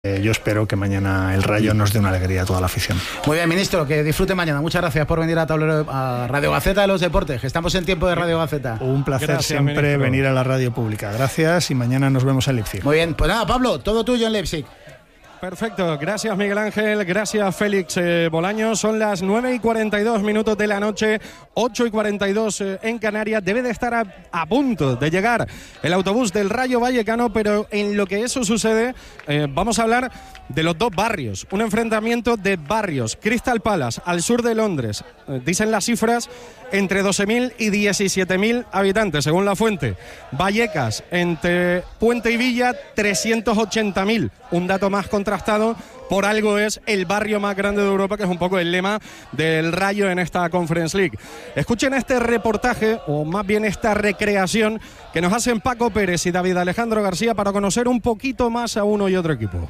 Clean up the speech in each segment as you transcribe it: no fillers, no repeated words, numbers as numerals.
Yo espero que mañana el Rayo nos dé una alegría a toda la afición. Muy bien, ministro, que disfrute mañana. Muchas gracias por venir a Tablero, a Radio Gaceta de los Deportes, que estamos en tiempo de Radio Gaceta. Un placer siempre venir a la radio pública. Gracias y mañana nos vemos en Leipzig. Muy bien, pues nada, Pablo, todo tuyo en Leipzig. Perfecto, gracias Miguel Ángel, gracias Félix Bolaño. Son las 9:42 de la noche, 8:42 en Canarias. Debe de estar a punto de llegar el autobús del Rayo Vallecano, pero en lo que eso sucede, vamos a hablar de los dos barrios. Un enfrentamiento de barrios. Crystal Palace, al sur de Londres, dicen las cifras, entre 12.000 y 17.000 habitantes, según la fuente. Vallecas, entre Puente y Villa, 380.000. Un dato más contrastado, por algo es el barrio más grande de Europa, que es un poco el lema del Rayo en esta Conference League. Escuchen este reportaje, o más bien esta recreación, que nos hacen Paco Pérez y David Alejandro García para conocer un poquito más a uno y otro equipo.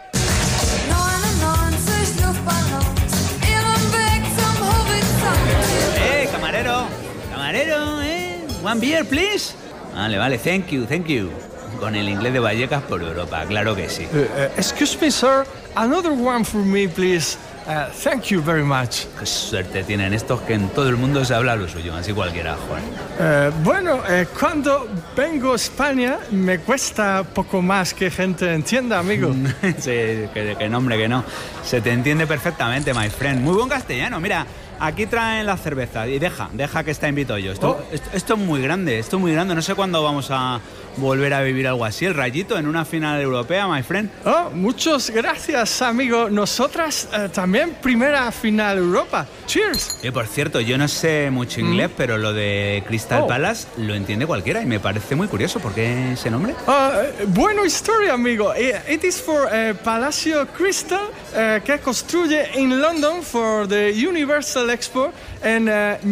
Camarero, one beer, please. Vale, thank you. Con el inglés de Vallecas por Europa, claro que sí. Excuse me, sir, another one for me, please. Thank you very much. Qué suerte tienen estos que en todo el mundo se habla lo suyo, así cualquiera, Juan. Cuando vengo a España me cuesta poco más que gente entienda, amigo. Sí, que no, hombre, que no. Se te entiende perfectamente, my friend. Muy buen castellano, mira. Aquí traen las cervezas y deja que está invito yo. Esto es muy grande, no sé cuándo vamos a volver a vivir algo así. El Rayito en una final europea, my friend. Muchas gracias, amigo. Nosotras también primera final Europa. Cheers. Y por cierto, yo no sé mucho inglés, pero lo de Crystal Palace lo entiende cualquiera y me parece muy curioso. ¿Por qué ese nombre? Buena historia, amigo. It is for Palacio Crystal, que construye en London for the Universal Expo en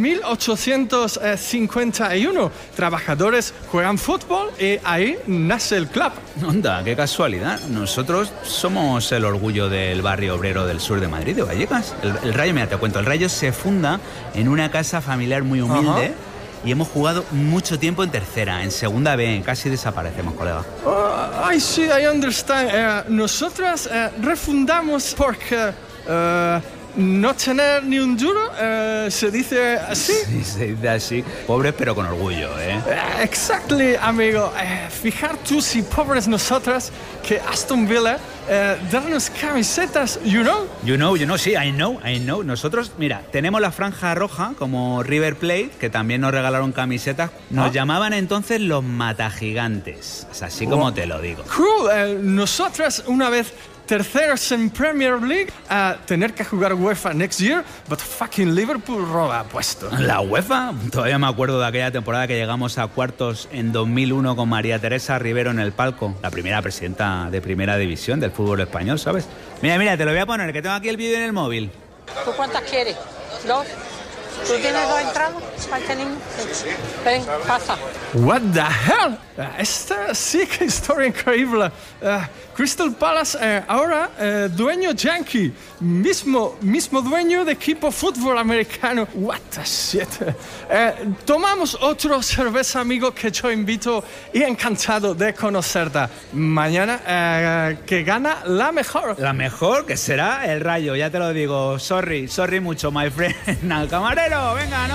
1851. Trabajadores juegan fútbol y ahí nace el club. Onda, qué casualidad. Nosotros somos el orgullo del barrio obrero del sur de Madrid, de Vallecas. El Rayo, mira, te cuento, el Rayo se funda en una casa familiar muy humilde. Y hemos jugado mucho tiempo en tercera, en segunda B, casi desaparecemos, colega. I see, I understand. Nosotras refundamos porque no tener ni un duro, se dice así. Sí, se dice así. Pobres pero con orgullo, ¿eh? Exactly, amigo. Fijar tú si pobres nosotras que Aston Villa darnos camisetas, you know, sí, I know. Nosotros, mira, tenemos la franja roja como River Plate, que también nos regalaron camisetas. Nos llamaban entonces los matagigantes. Es así como te lo digo. Cool. Nosotras una vez terceros en Premier League, a tener que jugar UEFA next year, but fucking Liverpool roba puesto. ¿La UEFA? Todavía me acuerdo de aquella temporada que llegamos a cuartos en 2001 con María Teresa Rivero en el palco, la primera presidenta de Primera División del fútbol español, ¿sabes? Mira, te lo voy a poner, que tengo aquí el vídeo en el móvil. ¿Tú cuántas quieres? ¿Dos? ¿Tú tienes dos entradas para este niño? Sí. Ven, pasa. What the hell? Esta sí que historia increíble. Crystal Palace ahora dueño yankee, mismo dueño de equipo fútbol americano. What the shit. Tomamos otro cerveza, amigo, que yo invito y encantado de conocerte. Mañana que gana la mejor. La mejor, que será el Rayo, ya te lo digo. Sorry mucho, my friend. Al camarero, venga, no.